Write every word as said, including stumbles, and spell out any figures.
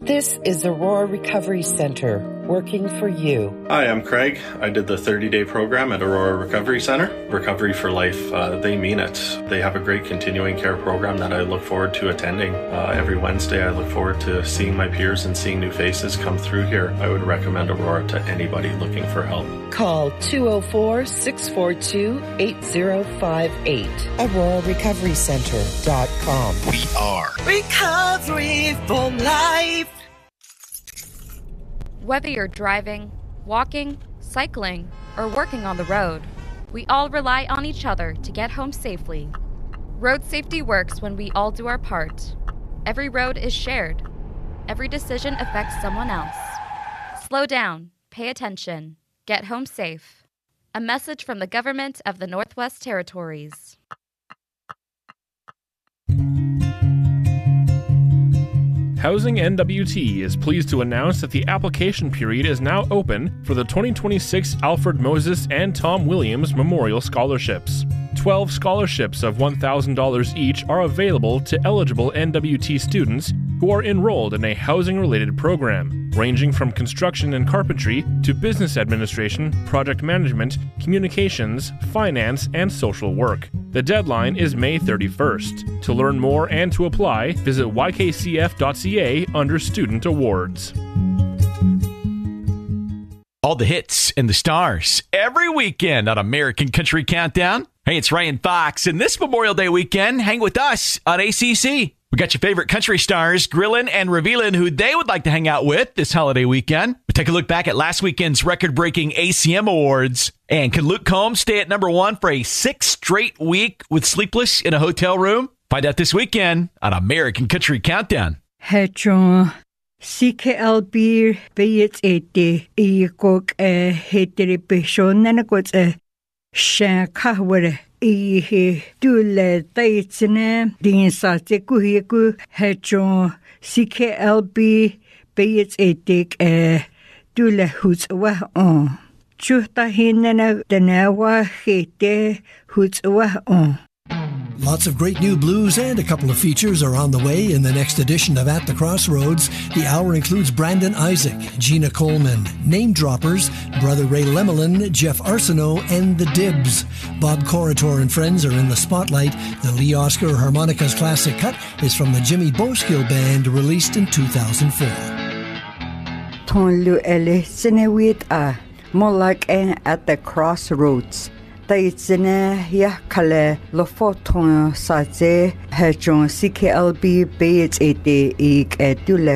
This is Aurora Recovery Center, working for you. Hi, I'm Craig. I did the thirty-day program at Aurora Recovery Center. Recovery for Life, uh, they mean it. They have a great continuing care program that I look forward to attending. Uh, every Wednesday, I look forward to seeing my peers and seeing new faces come through here. I would recommend Aurora to anybody looking for help. Call two oh four, six four two, eight oh five eight. Aurora Recovery Center dot com. We are Recovery for Life. Whether you're driving, walking, cycling, or working on the road, we all rely on each other to get home safely. Road safety works when we all do our part. Every road is shared. Every decision affects someone else. Slow down, pay attention, get home safe. A message from the government of the Northwest Territories. Housing N W T is pleased to announce that the application period is now open for the twenty twenty-six Alfred Moses and Tom Williams Memorial Scholarships. twelve scholarships of one thousand dollars each are available to eligible N W T students who are enrolled in a housing-related program, ranging from construction and carpentry to business administration, project management, communications, finance, and social work. The deadline is May thirty-first. To learn more and to apply, visit y k c f dot c a under Student Awards. all the hits and the stars every weekend on American Country Countdown. Hey, it's Ryan Fox, and this Memorial Day weekend, hang with us on A C C. We got your favorite country stars grilling and revealing who they would like to hang out with this holiday weekend. We take a look back at last weekend's record-breaking A C M Awards. And can Luke Combs stay at number one for a sixth straight week with Sleepless in a Hotel Room? Find out this weekend on American Country Countdown. Hedron. C K L B Bayet Ete Eekok a Heteripishon Nanagot a Shankaware E Dule Taitsene Din Satekuhiku Hedron C K L B Bayet Ete a Dule Hutzwa on Chuta Hinana Danawa Hete Hutzwa on. Lots of great new blues and a couple of features are on the way in the next edition of At the Crossroads. The hour includes Brandon Isaac, Gina Coleman, Name Droppers, Brother Ray Lemelin, Jeff Arsenault, and The Dibs. Bob Corritor and friends are in the spotlight. The Lee Oscar Harmonicas Classic Cut is from the Jimmy Boskill Band, released in two thousand four. Tonlu ele sinewit a molak en At the Crossroads. Taitsene ya kale lo foton sa je hedron C K L B Bayet Ete ik edule